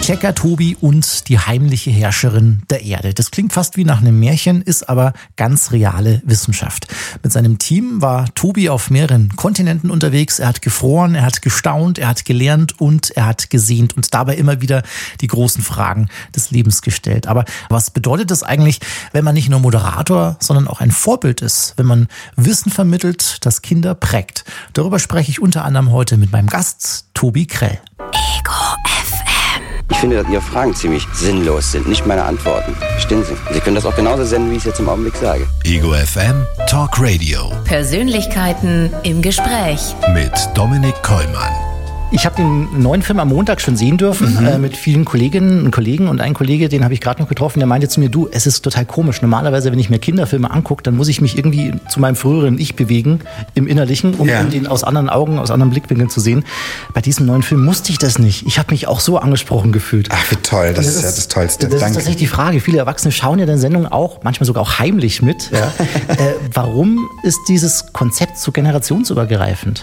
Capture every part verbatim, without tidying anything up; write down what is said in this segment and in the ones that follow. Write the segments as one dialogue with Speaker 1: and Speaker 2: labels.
Speaker 1: Klecker Tobi und die heimliche Herrscherin der Erde. Das klingt fast wie nach einem Märchen, ist aber ganz reale Wissenschaft. Mit seinem Team war Tobi auf mehreren Kontinenten unterwegs. Er hat gefroren, er hat gestaunt, er hat gelernt und er hat gesehnt und dabei immer wieder die großen Fragen des Lebens gestellt. Aber was bedeutet das eigentlich, wenn man nicht nur Moderator, sondern auch ein Vorbild ist, wenn man Wissen vermittelt, das Kinder prägt? Darüber spreche ich unter anderem heute mit meinem Gast Tobi Krell.
Speaker 2: Ego F M.
Speaker 3: Ich finde, dass Ihre Fragen ziemlich sinnlos sind, nicht meine Antworten. Verstehen Sie? Sie können das auch genauso senden, wie ich es jetzt im Augenblick sage.
Speaker 4: Ego F M Talk Radio.
Speaker 2: Persönlichkeiten im Gespräch.
Speaker 4: Mit Dominik Kollmann.
Speaker 1: Ich habe den neuen Film am Montag schon sehen dürfen, mhm. äh, mit vielen Kolleginnen und Kollegen. Und ein Kollege, den habe ich gerade noch getroffen, der meinte zu mir, du, es ist total komisch. Normalerweise, wenn ich mir Kinderfilme angucke, dann muss ich mich irgendwie zu meinem früheren Ich bewegen, im Innerlichen, um ja. den aus anderen Augen, aus anderen Blickwinkeln zu sehen. Bei diesem neuen Film musste ich das nicht. Ich habe mich auch so angesprochen gefühlt.
Speaker 5: Ach, wie toll, das, das ist ja das Tollste.
Speaker 1: Das
Speaker 5: Danke.
Speaker 1: ist tatsächlich die Frage. Viele Erwachsene schauen ja deine Sendung auch, manchmal sogar auch heimlich mit. Ja. äh, warum ist dieses Konzept so generationsübergreifend?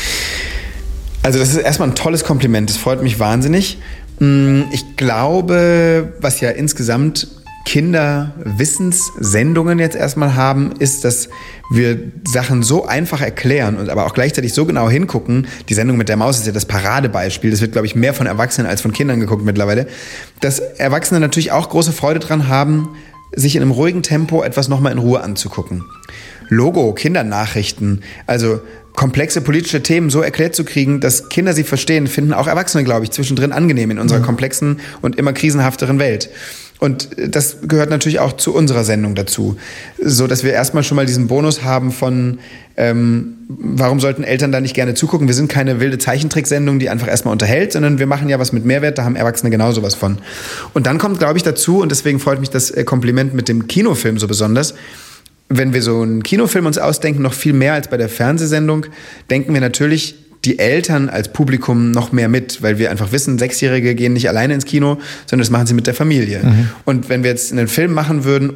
Speaker 5: Also das ist erstmal ein tolles Kompliment, das freut mich wahnsinnig. Ich glaube, was ja insgesamt Kinderwissenssendungen jetzt erstmal haben, ist, dass wir Sachen so einfach erklären und aber auch gleichzeitig so genau hingucken. Die Sendung mit der Maus ist ja das Paradebeispiel. Das wird, glaube ich, mehr von Erwachsenen als von Kindern geguckt mittlerweile. Dass Erwachsene natürlich auch große Freude dran haben, sich in einem ruhigen Tempo etwas nochmal in Ruhe anzugucken. Logo, Kindernachrichten, also komplexe politische Themen so erklärt zu kriegen, dass Kinder sie verstehen, finden auch Erwachsene, glaube ich, zwischendrin angenehm in unserer komplexen und immer krisenhafteren Welt. Und das gehört natürlich auch zu unserer Sendung dazu, so dass wir erstmal schon mal diesen Bonus haben von, ähm, warum sollten Eltern da nicht gerne zugucken? Wir sind keine wilde Zeichentricksendung, die einfach erstmal unterhält, sondern wir machen ja was mit Mehrwert, da haben Erwachsene genauso was von. Und dann kommt, glaube ich, dazu, und deswegen freut mich das Kompliment mit dem Kinofilm so besonders, wenn wir so einen Kinofilm uns ausdenken, noch viel mehr als bei der Fernsehsendung, denken wir natürlich die Eltern als Publikum noch mehr mit, weil wir einfach wissen, Sechsjährige gehen nicht alleine ins Kino, sondern das machen sie mit der Familie. Mhm. Und wenn wir jetzt einen Film machen würden